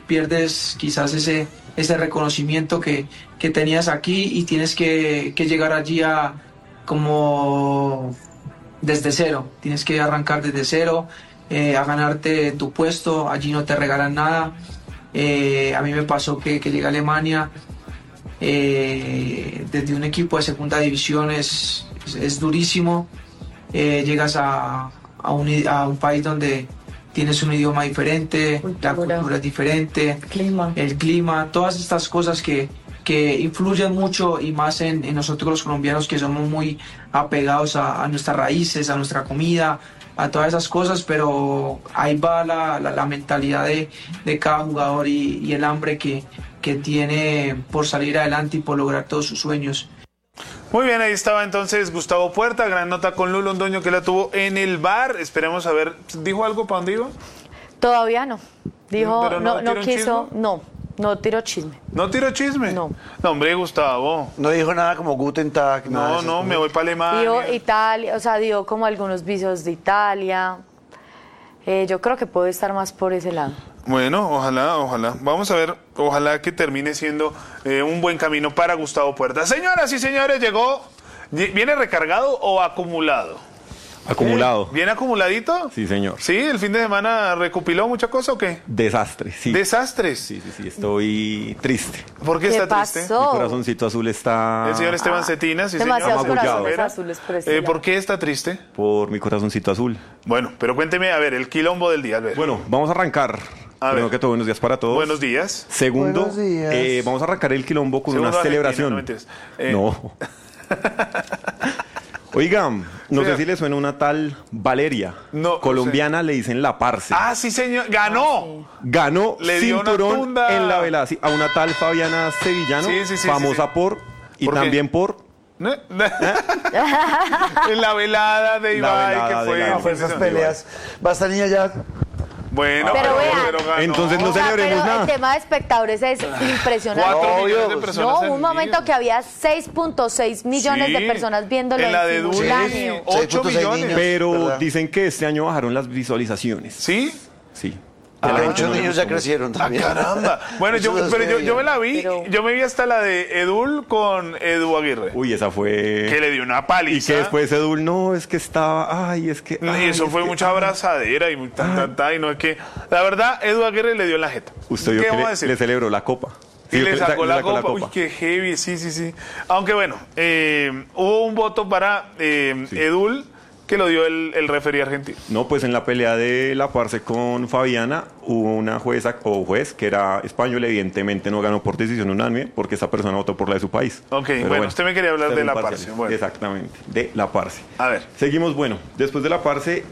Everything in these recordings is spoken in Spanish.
pierdes quizás ese reconocimiento que tenías aquí y tienes que llegar allí como desde cero, tienes que arrancar desde cero, a ganarte tu puesto, allí no te regalan nada. A mí me pasó que llegué a Alemania desde un equipo de segunda división, es durísimo. Llegas a un país donde tienes un idioma diferente, la cultura es diferente, el clima, todas estas cosas que influyen mucho, y más en nosotros los colombianos, que somos muy apegados a nuestras raíces, a nuestra comida, a todas esas cosas, pero ahí va la mentalidad de cada jugador y el hambre que tiene por salir adelante y por lograr todos sus sueños. Muy bien, ahí estaba entonces Gustavo Puerta, gran nota con Lulo Londoño, que la tuvo en el bar. Esperemos a ver, ¿dijo algo para dónde iba? Todavía no. Dijo, ¿Pero no no tiró quiso, chisme? no tiró chisme. ¿No tiró chisme? No. No, hombre, Gustavo. No dijo nada como Guten Tag. No, me voy para Alemania. Dijo Italia, o sea, dio como algunos visos de Italia. Yo creo que puede estar más por ese lado. Bueno, ojalá. Vamos a ver, ojalá que termine siendo un buen camino para Gustavo Puerta. Señoras y señores, llegó. ¿Viene recargado o acumulado? Acumulado. ¿Viene acumuladito? Sí, señor. ¿Sí? ¿El fin de semana recopiló mucha cosa o qué? Desastre, sí. ¿Desastres? Sí, estoy triste. ¿Por qué está triste? Mi pasó? corazoncito azul está... El señor Esteban Cetina, sí, señor. Demasiados Amagullado. corazones azules por este lado. ¿Por qué está triste? Por mi corazoncito azul. Bueno, pero cuénteme, a ver, el quilombo del día, Albert. Bueno, vamos a arrancar. Primero que todo, buenos días para todos. Buenos días. Segundo, Buenos días. vamos a arrancar el quilombo con Segundo, una celebración. Argentina, No. Oigan, no Sí. sé si le suena una tal Valeria. No, colombiana, le dicen la parce. Ah, sí, señor. ¡Ganó! Ganó Le dio una cinturón tunda. en la velada. Sí, a una tal Fabiana Sevillano, Sí, famosa por... Y ¿Por qué? también por... ¿No? En la velada de Ibai, velada que de fue... la- Fue esas peleas. Basta, niña, ya. Bueno, Pero vean. ganó. Entonces no O sea, celebremos pero nada. el tema de espectadores es impresionante. 4 millones de Obvio. personas. No, en un momento vivo. que había 6.6 millones Sí. de personas viéndolo En la de en Dulce, simultáneo. 8 6.6 millones. niños. Pero ¿verdad? dicen que este año bajaron las visualizaciones. ¿Sí? Sí. Pero Ah, muchos no, niños no, ya crecieron Ah, también. caramba. Bueno, yo me la vi. Pero- Yo me vi hasta la de Edul con Edu Aguirre. Uy, esa fue... Que le dio una Y paliza. que después Edul, no, es que estaba... Ay, es que... No, y ay, eso es fue que- mucha abrazadera y y no es que... La verdad, Edu Aguirre le dio en la jeta. Usted vio ¿Qué que vamos a le decir? celebró la copa. Y Sí, le que sacó la sacó copa. Uy, qué heavy, sí. Aunque bueno, hubo un voto para Edul, que lo dio el referee argentino. No, pues en la pelea de la parce con Fabiana hubo una jueza o juez que era español, evidentemente no ganó por decisión unánime porque esa persona votó por la de su país. Ok, Pero bueno, usted me quería hablar ser de la imparciales. parce. Bueno. Exactamente, de la parce. A ver. Seguimos, bueno, después de la parce,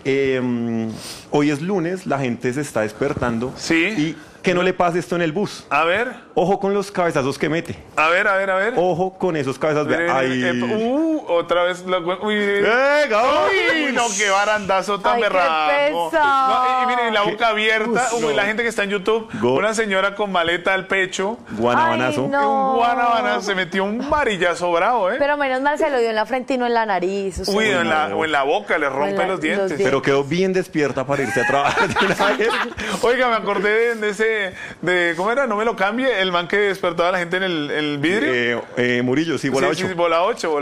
hoy es lunes, la gente se está despertando. Sí. Y que no le pase esto en el bus. A ver, Ojo con los cabezazos que mete. a ver. Ojo con esos cabezazos. Mire, Ay. otra vez uy, Gabri! uy, no, qué barandazo tan Ay, qué berraco. pesado. No, y miren, la boca abierta. Uf, Uy, no. la gente que está en YouTube, Go- una señora con maleta al pecho, Guanabanazo. Ay, no. un guanabana, se metió un marillazo bravo, ¿eh? Pero menos mal se lo dio en la frente y no en la nariz. O sea, Uy, o en la boca, le rompe la- los los dientes. dientes. Pero quedó bien despierta para irse a trabajar de una vez. Oiga, me acordé de ese, ¿cómo era? No me lo cambie, el man que despertaba a la gente en el vidrio. Murillo, sí, bola 8. Sí, bola 8.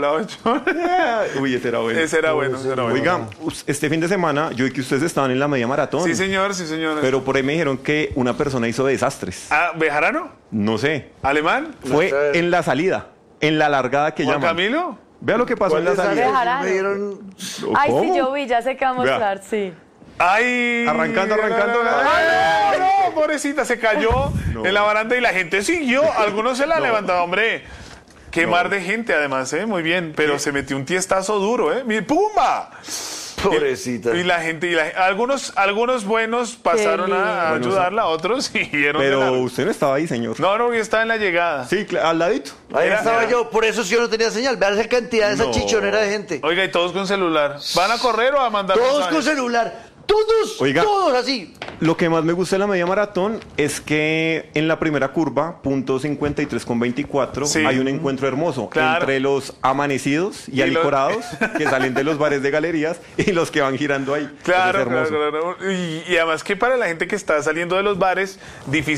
Uy, ese era bueno. Ese era bueno. Oigan, este fin de semana yo vi que ustedes estaban en la media maratón. Sí, señor. Pero por ahí me dijeron que una persona hizo desastres. Ah, ¿Bejarano? No sé. ¿Alemán? Fue en la salida, en la largada que ¿Juan llaman. Camilo? Vea lo que pasó en la ¿Cuál salida. Bejarano. Me dieron... Ay, ¿Cómo? sí, yo vi, ya sé qué va a mostrar, sí. ¡Ay! Arrancando. ¡Ay, no, pobrecita! Se cayó No. en la baranda y la gente siguió. Algunos se la levantaban, hombre. Qué mar de gente, además, ¿eh? Muy bien. Pero se metió un tiestazo duro, ¿eh? ¡Mi pumba! Pobrecita. Y la gente, algunos buenos pasaron a Bueno, ayudarla, otros siguieron de Pero largo. usted no estaba ahí, señor. No, yo estaba en la llegada. Sí, al ladito. Ahí Era- estaba era- yo, por eso sí yo no tenía señal. Vean esa cantidad, esa No. chichonera de gente. Oiga, y todos con celular. ¿Van a correr o a mandar Todos mensajes? con celular. Todos, Oiga. todos así. Lo que más me gusta de la media maratón es que en la primera curva, punto 53,24, Sí. hay un encuentro hermoso Claro. entre los amanecidos y, Y los- alicorados que salen de los bares de galerías y los que van girando ahí. Eso es Claro, hermoso. claro. Y además que para la gente que está saliendo de los bares, difícil